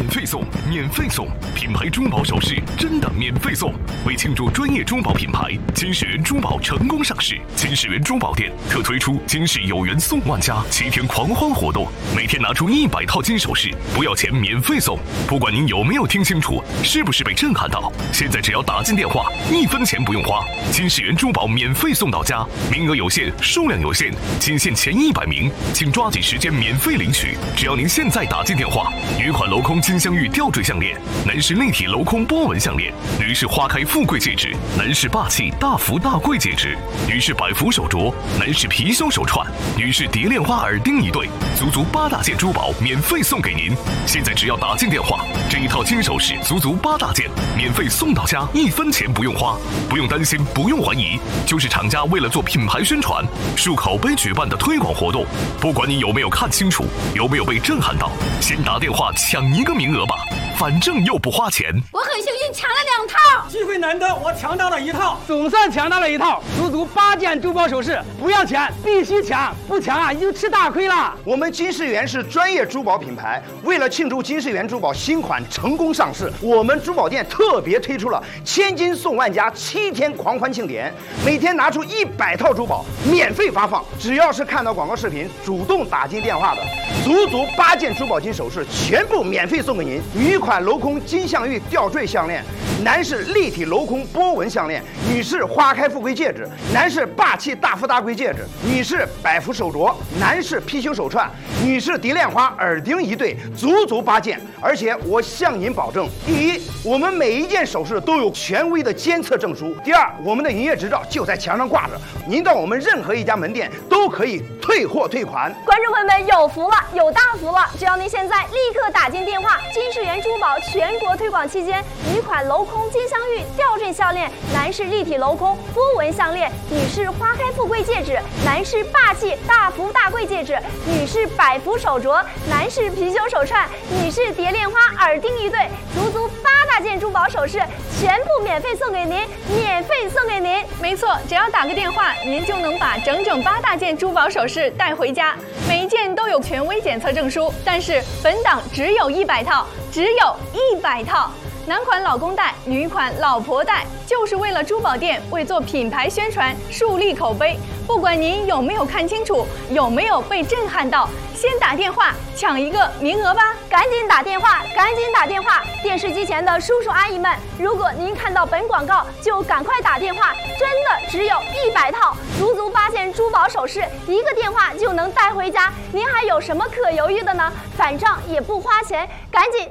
免费送，免费送！品牌珠宝首饰真的免费送！为庆祝专业珠宝品牌金世缘珠宝成功上市，金世缘珠宝店特推出金世有缘送万家7天狂欢活动，每天拿出100套金首饰，不要钱免费送！不管您有没有听清楚，是不是被震撼到？现在只要打进电话，1分钱不用花，金世缘珠宝免费送到家，名额有限，数量有限，仅限前100名，请抓紧时间免费领取。只要您现在打进电话，女款镂空金镶玉吊坠项链，男士立体镂空波纹项链，女士花开富贵戒指，男士霸气大福大贵戒指，女士百福手镯，男士貔貅手串，女士蝶恋花耳钉1对，足8大件珠宝免费送给您。现在只要打进电话，这一套金首饰足8大件，免费送到家，1分钱不用花，不用担心，不用怀疑，就是厂家为了做品牌宣传，漱口杯举办的推广活动。不管你有没有看清楚，有没有被震撼到，先打电话抢1个名额吧，反正又不花钱。 我很幸运抢了2套， 机会难得，我抢到了1套， 总算抢到了1套，足8件珠宝首饰，不要钱，必须抢，不抢啊，你就吃大亏了。 我们金世缘是专业珠宝品牌，为了庆祝金世缘珠宝新款成功上市，我们珠宝店特别推出了千金送万家7天狂欢庆典，每天拿出100套珠宝免费发放，只要是看到广告视频主动打进电话的，足8件珠宝金首饰全部免费送给您。女款镂空金镶玉吊坠项链，男士立体镂空波纹项链，女士花开富贵戒指，男士霸气大富大贵戒指，女士百福手镯，男士貔貅手串，女士蝶恋花耳钉1对，足8件。而且我向您保证，第一，我们每一件首饰都有权威的监测证书；第二，我们的营业执照就在墙上挂着，您到我们任何一家门店都可以退货退款。 观众朋友们有福了，有大福了！只要您现在立刻打进电话，金世缘珠宝全国推广期间，女款镂空金镶玉吊坠项链，男士立体镂空波纹项链，女士花开富贵戒指，男士霸气大福大贵戒指，女士百福手镯，男士貔貅手串，女士蝶恋花耳钉1对，足8大件珠宝首饰全部免费送给您，免费送给您。 没错，只要打个电话，您就能把整8大件珠宝首饰带回家，每一件都有权威检测证书。但是本档只有100套，只有100套。男款老公戴，女款老婆戴，就是为了珠宝店为做品牌宣传树立口碑。不管您有没有看清楚，有没有被震撼到，先打电话抢1个名额吧！ 赶紧打电话，赶紧打电话！电视机前的叔叔阿姨们，如果您看到本广告，就赶快打电话，真的只有100套，足8件珠宝首饰，1个电话就能带回家，您还有什么可犹豫的呢？反正也不花钱，赶紧！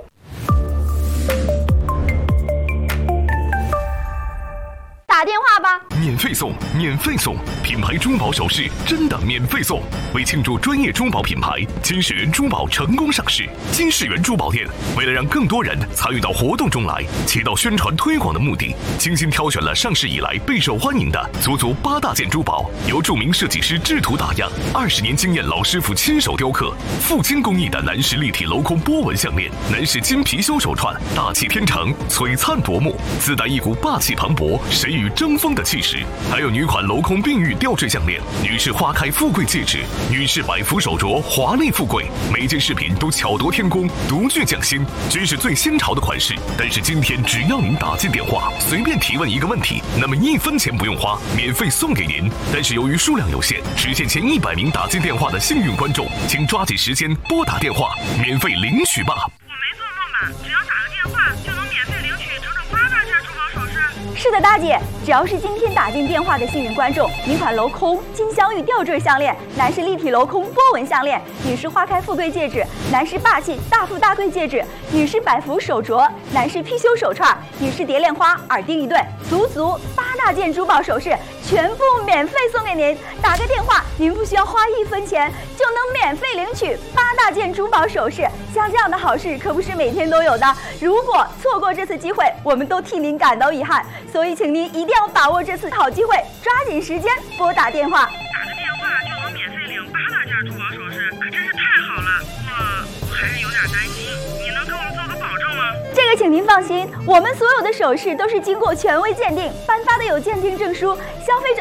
打电话吧！ 免费送，免费送！品牌珠宝首饰真的免费送！为庆祝专业珠宝品牌金世缘珠宝成功上市，金世缘珠宝店为了让更多人参与到活动中来，起到宣传推广的目的，精心挑选了上市以来备受欢迎的足8大件珠宝，由著名设计师制图打样，20年经验老师傅亲手雕刻，富金工艺的男士立体镂空波纹项链，男士金貔貅手串，大气天成，璀璨夺目，自带一股霸气磅礴、谁与争锋的气势。还有女款镂空碧玉吊坠项链，女士花开富贵戒指，女士百福手镯，华丽富贵，每件饰品都巧夺天工，独具匠心，真是最新潮的款式。但是今天只要您打进电话，随便提问1个问题，那么1分钱不用花，免费送给您。但是由于数量有限，只限前100名打进电话的幸运观众，请抓紧时间拨打电话，免费领取吧。 我没做梦吧？只要打个电话就能免费领取整8大件珠宝首饰？ 是的，大姐，只要是今天打进电话的幸运观众，女款镂空金镶玉吊坠项链，男士立体镂空波纹项链，女士花开富贵戒指，男士霸气大富大贵戒指，女士百福手镯，男士貔貅手串，女士蝶恋花耳钉1对，足8大件珠宝首饰全部免费送给您。打个电话，您不需要花1分钱就能免费领取8大件珠宝首饰。像这样的好事可不是每天都有的，如果错过这次机会，我们都替您感到遗憾。所以请您一定要把握这次好机会，抓紧时间拨打电话。 打个电话就能免费领8大件珠宝首饰，可真是太好了。我还是有点担心，你能给我们做个保证吗？ 这个请您放心，我们所有的首饰都是经过权威鉴定，颁发的有鉴定证书，消费者